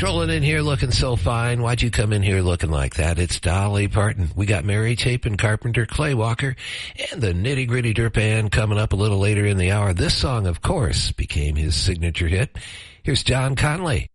Strolling in here looking so fine. Why'd you come in here looking like that? It's Dolly Parton. We got Mary Chapin, Carpenter, Clay Walker, and the Nitty Gritty Dirt Band coming up a little later in the hour. This song, of course, became his signature hit. Here's John Conley.